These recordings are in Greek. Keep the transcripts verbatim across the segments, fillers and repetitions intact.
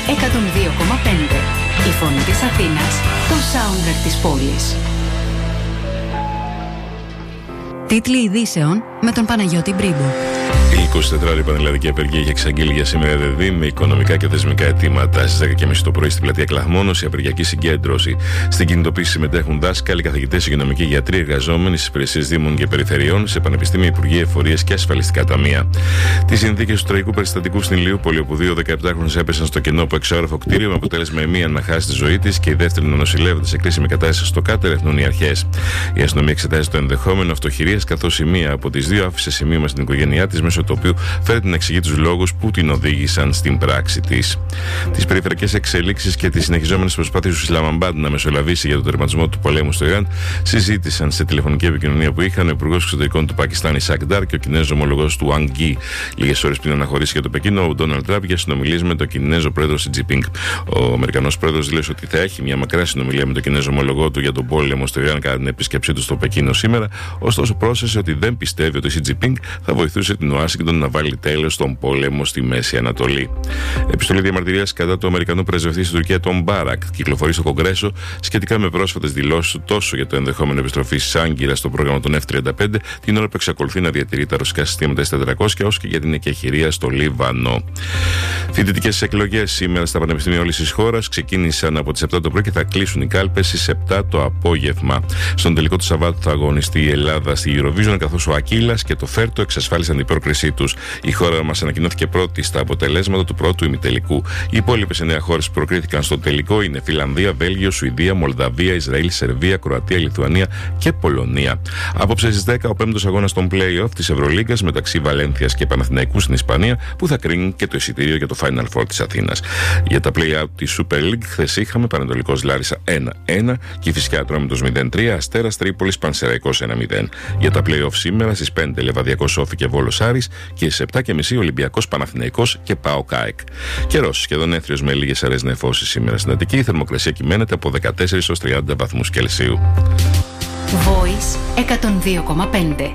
εκατόν δύο κόμμα πέντε. Η φωνή της Αθήνας, το soundtrack της πόλης. Τίτλοι ειδήσεων με τον Παναγιώτη Μπρίμπο. Η εικοσιτετράωρη πανελλαδική απεργία έχει εξαγγείλει για σήμερα ΔΕΔΗ με οικονομικά και θεσμικά αιτήματα. Στις δέκα και μισή το πρωί στην πλατεία Κλαχμόνος η απεργιακή συγκέντρωση. Στην κινητοποίηση συμμετέχουν δάσκαλοι, καθηγητές, υγειονομικοί, γιατροί, εργαζόμενοι στις υπηρεσίες Δήμων και Περιφερειών, σε πανεπιστήμια, υπουργεία, εφορίες και ασφαλιστικά ταμεία. Τις συνθήκες του τραγικού περιστατικού στην Ηλιούπολη, όπου δύο δεκαεπτάχρονες έπεσαν στο κενό από εξώροφο κτίριο με αποτέλεσμα η μία να χάσει τη ζωή της και η δεύτερη να νοσηλεύεται σε κρίσιμη κατάσταση στο ΚΑΤ, ερευνούν οι αρχές. Η αστυνομία εξετάζει το ενδεχόμενο αυτοχειρίας, καθώς η μία από τις δύο άφησε σημείωμα στην οικογένειά της, μέσω του οποίου φέρεται να εξηγεί τους λόγους που την οδήγησαν στην πράξη της. Τις περιφερειακές εξελίξεις και τις συνεχιζόμενες προσπάθειες του Ισλαμαμπάντ να μεσολαβήσει για τον τερματισμό του πολέμου στο Ιράν συζήτησαν σε τηλεφωνική επικοινωνία που είχαν ο Υπουργός Εξωτερικών του Πακιστάν Ισακ Ντάρ και ο Κινέζος ομολογός του Ουαν Γκί. Λίγες ώρες πριν αναχωρήσει για το Πεκίνο ο Ντόναλντ Τραμπ για συνομιλίες με τον Κινέζο πρόεδρο Σι Τζινπίνγκ. Ο Αμερικανός πρόεδρος δήλωσε ότι θα έχει μια μακρά συνομιλία με τον Κινέζο ομολογό του για τον πόλεμο στο Ιράν κατά την επίσκεψή του στο Πεκίνο σήμερα. Ωστόσο, πρόσθεσε ότι δεν πιστεύει ότι ο Σι Τζινπίνγκ θα βοηθούσε την Ουάσιγκτον να βάλει τέλος στον πόλεμο στη Μέση Ανατολή. Επιστολή διαμαρτυρίας κατά του Αμερικανού πρεσβευτή στην Τουρκία, τον Μπάρακ, κυκλοφορεί στο Κογκρέσο σχετικά με πρόσφατες δηλώσεις του τόσο για το ενδεχόμενο επιστροφή Άγκυρα στο πρόγραμμα των εφ τριάντα πέντε, την ώρα που εξακολουθεί να διατηρεί τα ρωσικά συστήματα ες τετρακόσια, όσο και για την εκεχηρία στο Λίβανο. Φοιτητικές εκλογές σήμερα στα πανεπιστήμια όλης της χώρας ξεκίνησαν από τις επτά το πρωί και θα κλείσουν οι κάλπες στις επτά το απόγευμα. Στον τελικό του Σαββάτου θα αγωνιστεί η Ελλάδα στη Eurovision, καθώς ο Ακύλας και το Φέρτο εξασφάλισαν την πρόκρισή τους. Η χώρα μας ανακοινώθηκε πρώτη στα αποτελέσματα του πρώτου ημιτελικού. Οι υπόλοιπες εννέα χώρες που προκρίθηκαν στο τελικό είναι Φιλανδία, Βέλγιο, Σουηδία, Μολδαβία, Ισραήλ, Σερβία, Κροατία, Λιθουανία και Πολωνία. Απόψε στις δέκα ο πέμπτος αγώνας των play-off της Ευρωλίγκας μεταξύ Βαλένθιας και Παναθηναϊκού στην Ισπανία, που θα κρίνουν και το εισιτήριο για το Final Four της Αθήνας. Για τα play-out της Super League χθες είχαμε Πανετολικός Λάρισα ένα ένα και φυσικά Ατρόμητος μηδέν τρία, Αστέρας Τρίπολης Πανσεραϊκός ένα μηδέν. Για τα play-off σήμερα στις πέντε Λεβαδιακός Όφη και Βόλος Άρης και στις επτά και μισή Ολυμπιακός Παναθηναϊκός και ΠΑΟΚ ΑΕΚ. Καιρός σχεδόν έθριος με λίγες αραιές νεφώσεις σήμερα στην Αττική. Η θερμοκρασία κυμαίνεται από δεκατέσσερα έως τριάντα βαθμούς Κελσίου. Voice εκατόν δύο κόμμα πέντε.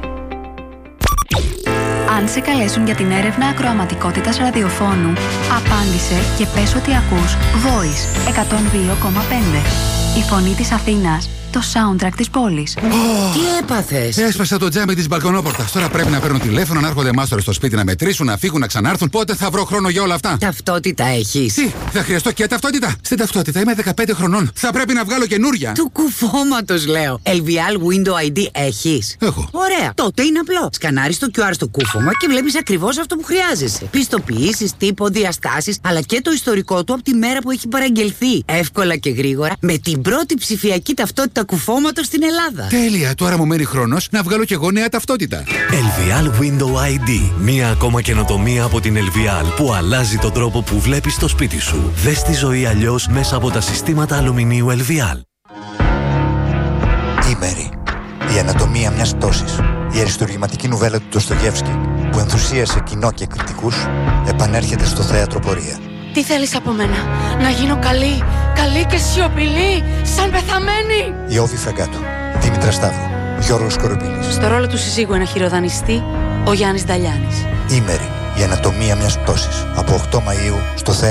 Αν σε καλέσουν για την έρευνα ακροαματικότητας ραδιοφώνου, απάντησε και πες ότι ακούς Voice εκατόν δύο κόμμα πέντε. Η φωνή της Αθήνας, το soundtrack της πόλης. Oh. Τι έπαθες? Έσπασα το τζάμι της μπαλκονόπορτας. Τώρα πρέπει να παίρνουν τηλέφωνο, να έρχονται μάστορες στο σπίτι να μετρήσουν, να φύγουν, να ξανάρθουν. Πότε θα βρω χρόνο για όλα αυτά? Ταυτότητα έχεις? Τι, θα χρειαστώ και ταυτότητα? Στην ταυτότητα είμαι δεκαπέντε χρονών. Θα πρέπει να βγάλω καινούρια. Του κουφώματος λέω. ελ βι ελ Window άι ντι έχεις? Έχω. Ωραία. Τότε είναι απλό. Σκανάρεις το κιου αρ στο κούφωμα και βλέπεις ακριβώς αυτό που χρειάζεσαι. Πιστοποιήσεις, τύπο, διαστάσεις, αλλά και το ιστορικό του από τη μέρα που έχει παραγγελθεί. Εύκολα και γρήγορα με την πρώτη ψηφιακή ταυτότητα κουφώματος στην Ελλάδα. Τέλεια, τώρα μου μένει χρόνος να βγάλω κι εγώ νέα ταυτότητα. ελ βι ελ Window άι ντι. Μία ακόμα καινοτομία από την ελ βι ελ που αλλάζει τον τρόπο που βλέπεις το σπίτι σου. Δες τη ζωή αλλιώς μέσα από τα συστήματα αλουμινίου ελ βι ελ. Ήμερη. Η ανατομία μιας πτώσης. Η αριστουργηματική νουβέλα του Ντοστογεύσκη που ενθουσίασε κοινό και κριτικούς επανέρχεται στο θέατρο Πορεία. Τι θέλεις από μένα? Να γίνω καλή, καλή και σιωπηλή, σαν πεθαμένη. Η Όβη Φραγκάτου, Δήμητρα Σταύρου, Γιώργος Κοροπήλης. Στο ρόλο του συζύγου ένα χειροδανιστή, ο Γιάννης Νταλιάνης. Ήμερη. Η ανατομία μιας πτώσης. Από οκτώ Μαΐου στο θέατρο